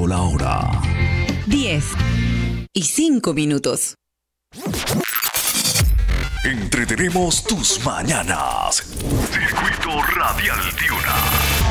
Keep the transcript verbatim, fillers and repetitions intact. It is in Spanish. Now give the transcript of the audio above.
la hora. diez y cinco minutos. Entretenemos tus mañanas. Circuito Radial Diurna.